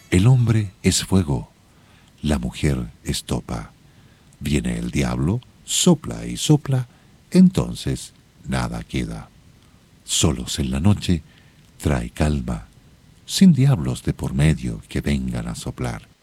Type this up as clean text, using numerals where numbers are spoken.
El hombre es fuego, la mujer estopa. Viene el diablo, sopla y sopla, entonces nada queda. Solos en la noche trae calma, sin diablos de por medio que vengan a soplar.